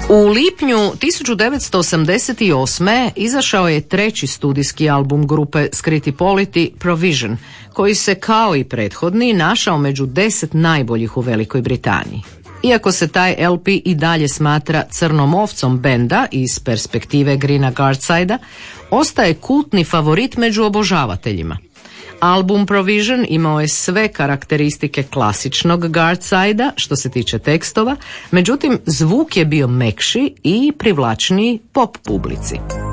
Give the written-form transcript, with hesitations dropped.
U lipnju 1988. izašao je treći studijski album grupe Skriti Politi, Provision, koji se kao i prethodni našao među 10 najboljih u Velikoj Britaniji. Iako se taj LP i dalje smatra crnom ovcom benda iz perspektive Greena Gardsida, ostaje kultni favorit među obožavateljima. Album Provision imao je sve karakteristike klasičnog Gardsida što se tiče tekstova, međutim zvuk je bio mekši i privlačniji pop publici.